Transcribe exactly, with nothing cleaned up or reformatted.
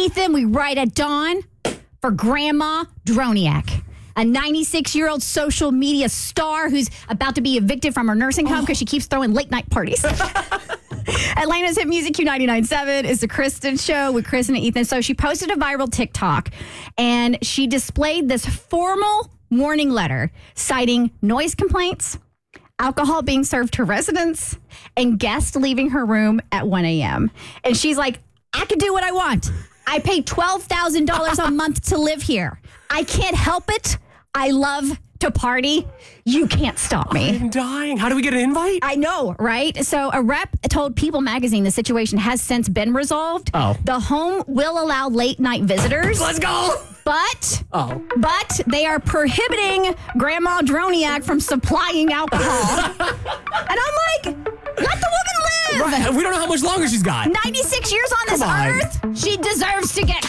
Ethan, we write at dawn for Grandma Droniak, a ninety-six-year-old social media star who's about to be evicted from her nursing home because she keeps throwing late-night parties. Atlanta's hit music Q ninety-nine point seven is the Kristen Show with Kristen and Ethan. So she posted a viral TikTok, and she displayed this formal warning letter citing noise complaints, alcohol being served to residents, and guests leaving her room at one a.m. And she's like, I can do what I want. I pay twelve thousand dollars a month to live here. I can't help it. I love to party. You can't stop me. I'm dying. How do we get an invite? I know, right? So a rep told People magazine the situation has since been resolved. Oh. The home will allow late night visitors. Let's go. But, Oh. but they are prohibiting Grandma Droniak from supplying alcohol. And I'm like, let the woman live. Right. We don't know how much longer she's got. ninety-six years on this Come on. earth. She deserves to get